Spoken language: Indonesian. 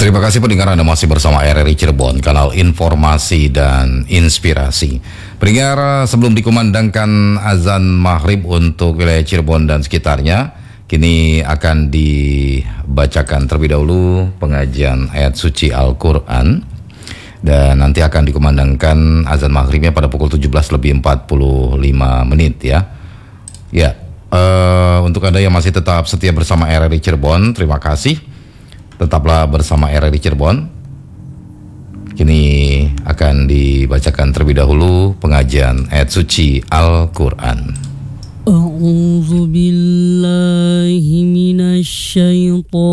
Terima kasih pendengar, Anda masih bersama RRI Cirebon, kanal informasi dan inspirasi. Pendengar, sebelum dikumandangkan azan maghrib untuk wilayah Cirebon dan sekitarnya, kini akan dibacakan terlebih dahulu pengajian ayat suci Al-Quran. Dan nanti akan dikumandangkan azan maghribnya pada pukul 17:45 ya. Ya, untuk Anda yang masih tetap setia bersama RRI Cirebon, terima kasih. Tetaplah bersama RRI Cirebon. Kini akan dibacakan terlebih dahulu pengajian ayat suci Al-Quran. A'udzu billahi minasy syaithanir